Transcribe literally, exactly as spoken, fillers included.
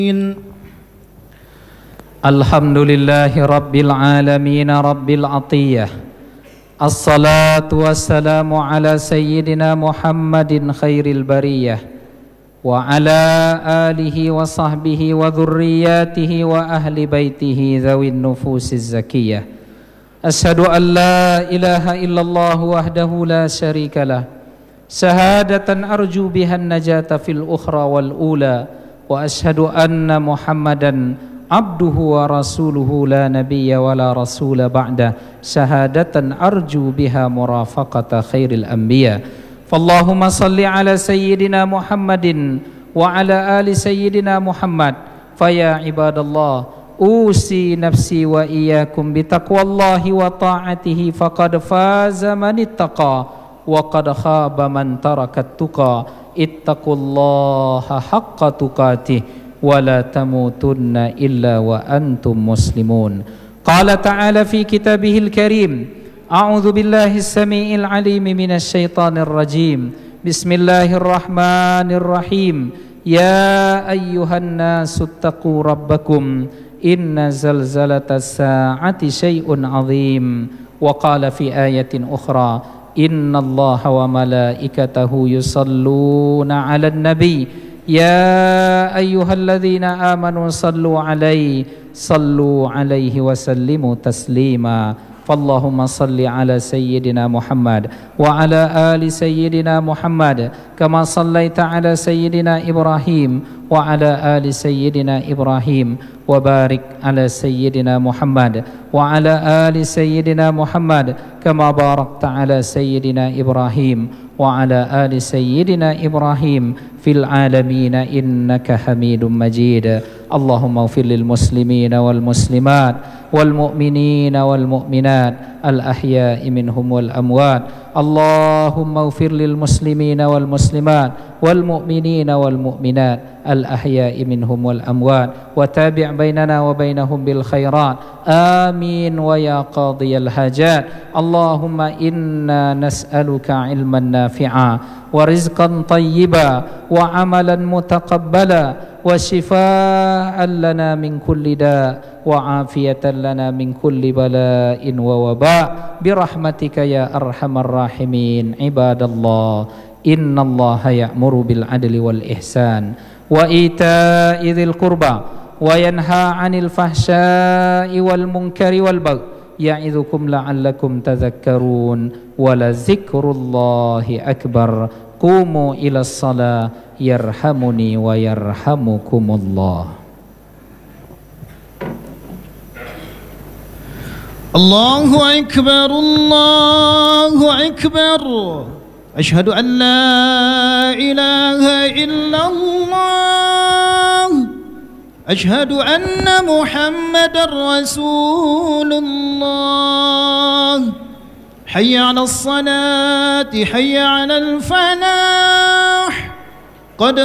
الحمد لله رب العالمين رب العطية الصلاة والسلام على سيدنا محمد خير البرية وعلى آله وصحبه وذرياته وأهل بيته ذوي النفوس الزكية أشهد أن لا إله إلا الله وحده لا شريك له شهادة أرجو بها النجاة في الأخرى والأولى وأشهد أن محمدا عبده ورسوله لا نبي ولا رسول بعده شهادة أرجو بها مرافقة خير الأنبياء فاللهم صل على سيدنا محمد وعلى آل سيدنا محمد فيا عباد الله أوصي نفسي وإياكم بتقوى الله وطاعته فقد فاز من اتقى وقد خاب من ترك التقى اتقوا الله حق تقاته ولا تموتن إلا وأنتم مسلمون قال تعالى في كتابه الكريم أعوذ بالله السميع العليم من الشيطان الرجيم بسم الله الرحمن الرحيم يا أيها الناس اتقوا ربكم إن زلزلة الساعة شيء عظيم وقال في آية أخرى إن الله وملائكته يصلون على النبي يا أيها الذين آمنوا صلوا عليه صلوا عليه وسلموا تسليما فاللهم صل على سيدنا محمد وعلى آل سيدنا محمد كما صليت على سيدنا إبراهيم وعلى آل سيدنا إبراهيم وبارك على سيدنا محمد وعلى آل سيدنا محمد كما باركت على سيدنا إبراهيم وعلى آل سيدنا إبراهيم في العالمين إنك حميد مجيد اللهم اغفر للمسلمين والمسلمات والمؤمنين والمؤمنات الأحياء منهم والأموات اللهم اغفر للمسلمين والمسلمات والمؤمنين والمؤمنات الأحياء منهم والأموات وتابع بيننا وبينهم بالخيرات آمين ويا قاضي الحاجات اللهم إنا نسألك علما نافعا ورزقا طيبا وعملا متقبلا وشفاء لنا من كل داء وعافية لنا من كل بلاء ووباء برحمتك يا أرحم الراحمين عباد الله إن الله يأمر بالعدل والإحسان وإيتاء ذي القربى وينهى عن الفحشاء والمنكر والبغي يعظكم لعلكم تذكرون ولذكر الله أكبر قوموا إلى الصلاة يرحمني ويرحمكم الله الله أكبر الله أكبر أشهد أن لا إله إلا الله أشهد أن محمد رسول الله حي على الصلاة حي على الفلاح